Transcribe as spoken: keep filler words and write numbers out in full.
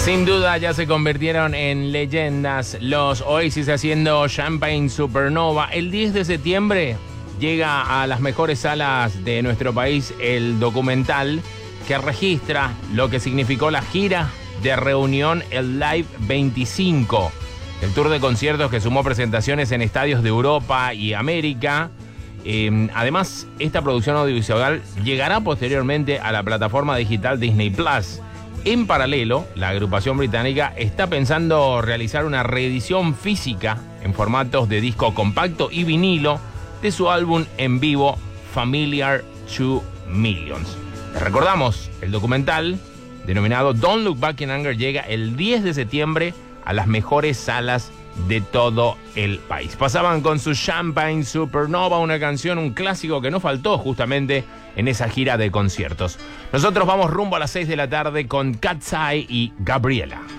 Sin duda ya se convirtieron en leyendas los Oasis haciendo Champagne Supernova. El diez de septiembre llega a las mejores salas de nuestro país el documental que registra lo que significó la gira de reunión, el Live veinticinco. El tour de conciertos que sumó presentaciones en estadios de Europa y América. Eh, además, esta producción audiovisual llegará posteriormente a la plataforma digital Disney Plus. En paralelo, la agrupación británica está pensando realizar una reedición física en formatos de disco compacto y vinilo de su álbum en vivo Familiar two Millions. Les recordamos, el documental denominado Don't Look Back in Anger llega el diez de septiembre a las mejores salas de todo el país. Pasaban con su Champagne Supernova, una canción, un clásico que no faltó justamente en esa gira de conciertos. Nosotros vamos rumbo a las seis de la tarde con Cat's Eye y Gabriela.